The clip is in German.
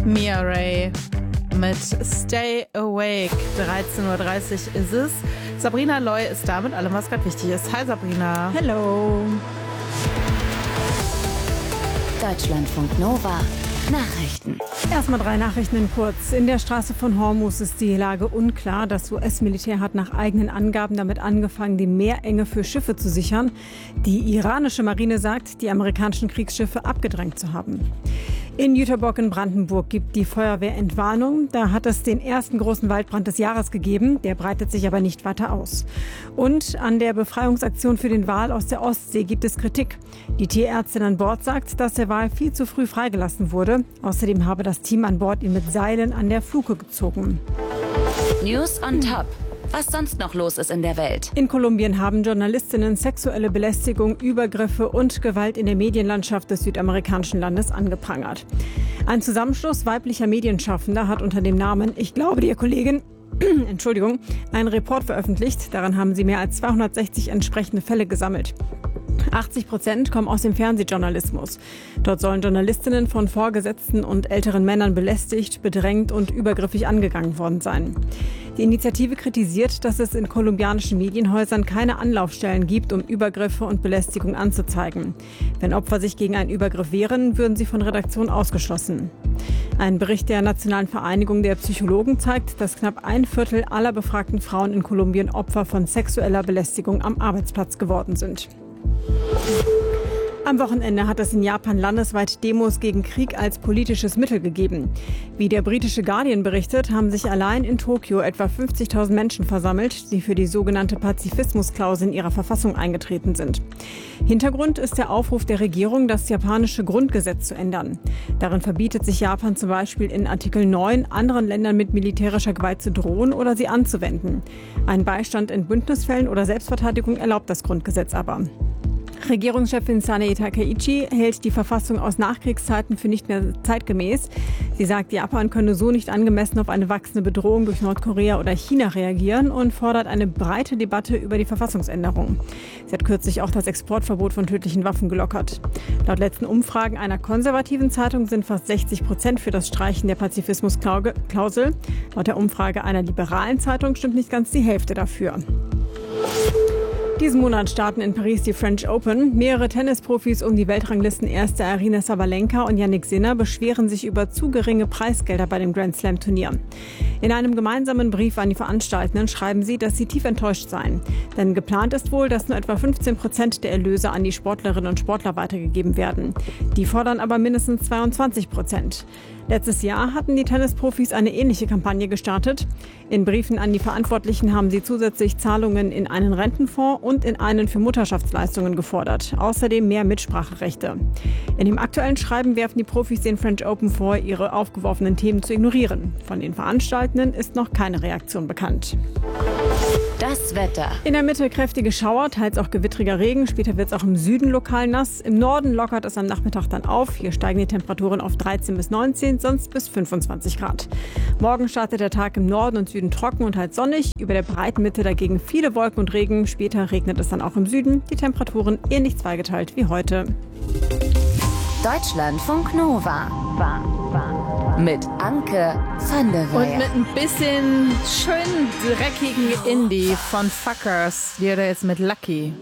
Mia Ray mit Stay Awake. 13:30 Uhr ist es. Sabrina Loy ist da mit allem, was gerade wichtig ist. Hi Sabrina. Hello. Deutschlandfunk Nova. Nachrichten. Erstmal 3 Nachrichten in kurz. In der Straße von Hormuz ist die Lage unklar. Das US-Militär hat nach eigenen Angaben damit angefangen, die Meerenge für Schiffe zu sichern. Die iranische Marine sagt, die amerikanischen Kriegsschiffe abgedrängt zu haben. In Jüterbock in Brandenburg gibt die Feuerwehr Entwarnung. Da hat es den ersten großen Waldbrand des Jahres gegeben. Der breitet sich aber nicht weiter aus. Und an der Befreiungsaktion für den Wal aus der Ostsee gibt es Kritik. Die Tierärztin an Bord sagt, dass der Wal viel zu früh freigelassen wurde. Außerdem habe das Team an Bord ihn mit Seilen an der Fluke gezogen. News on Top. Was sonst noch los ist in der Welt. In Kolumbien haben Journalistinnen sexuelle Belästigung, Übergriffe und Gewalt in der Medienlandschaft des südamerikanischen Landes angeprangert. Ein Zusammenschluss weiblicher Medienschaffender hat unter dem Namen Ich glaube dir Kollegin einen Report veröffentlicht. Daran haben sie mehr als 260 entsprechende Fälle gesammelt. 80% kommen aus dem Fernsehjournalismus. Dort sollen Journalistinnen von Vorgesetzten und älteren Männern belästigt, bedrängt und übergriffig angegangen worden sein. Die Initiative kritisiert, dass es in kolumbianischen Medienhäusern keine Anlaufstellen gibt, um Übergriffe und Belästigung anzuzeigen. Wenn Opfer sich gegen einen Übergriff wehren, würden sie von Redaktion ausgeschlossen. Ein Bericht der Nationalen Vereinigung der Psychologen zeigt, dass knapp 1/4 aller befragten Frauen in Kolumbien Opfer von sexueller Belästigung am Arbeitsplatz geworden sind. Am Wochenende hat es in Japan landesweit Demos gegen Krieg als politisches Mittel gegeben. Wie der britische Guardian berichtet, haben sich allein in Tokio etwa 50.000 Menschen versammelt, die für die sogenannte Pazifismusklausel in ihrer Verfassung eingetreten sind. Hintergrund ist der Aufruf der Regierung, das japanische Grundgesetz zu ändern. Darin verbietet sich Japan zum Beispiel in Artikel 9, anderen Ländern mit militärischer Gewalt zu drohen oder sie anzuwenden. Ein Beistand in Bündnisfällen oder Selbstverteidigung erlaubt das Grundgesetz aber. Regierungschefin Sanae Takaichi hält die Verfassung aus Nachkriegszeiten für nicht mehr zeitgemäß. Sie sagt, Japan könne so nicht angemessen auf eine wachsende Bedrohung durch Nordkorea oder China reagieren und fordert eine breite Debatte über die Verfassungsänderung. Sie hat kürzlich auch das Exportverbot von tödlichen Waffen gelockert. Laut letzten Umfragen einer konservativen Zeitung sind fast 60% für das Streichen der Pazifismusklausel. Laut der Umfrage einer liberalen Zeitung stimmt nicht ganz die Hälfte dafür. Diesen Monat starten in Paris die French Open. Mehrere Tennisprofis um die Weltranglisten-Erste Aryna Sabalenka und Jannik Sinner beschweren sich über zu geringe Preisgelder bei dem Grand-Slam-Turnier. In einem gemeinsamen Brief an die Veranstaltenden schreiben sie, dass sie tief enttäuscht seien. Denn geplant ist wohl, dass nur etwa 15% der Erlöse an die Sportlerinnen und Sportler weitergegeben werden. Die fordern aber mindestens 22%. Letztes Jahr hatten die Tennisprofis eine ähnliche Kampagne gestartet. In Briefen an die Verantwortlichen haben sie zusätzlich Zahlungen in einen Rentenfonds und in einen für Mutterschaftsleistungen gefordert. Außerdem mehr Mitspracherechte. In dem aktuellen Schreiben werfen die Profis den French Open vor, ihre aufgeworfenen Themen zu ignorieren. Von den Veranstaltenden ist noch keine Reaktion bekannt. Das Wetter. In der Mitte kräftige Schauer, teils auch gewittriger Regen. Später wird es auch im Süden lokal nass. Im Norden lockert es am Nachmittag dann auf. Hier steigen die Temperaturen auf 13 bis 19, sonst bis 25 Grad. Morgen startet der Tag im Norden und Süden trocken und halt sonnig. Über der breiten Mitte dagegen viele Wolken und Regen. Später regnet es dann auch im Süden. Die Temperaturen ähnlich zweigeteilt wie heute. Deutschlandfunk Nova. Mit Anke van der Weyer. Und mit ein bisschen schön dreckigen Indie von Fuckers. Die hat er jetzt mit Lucky.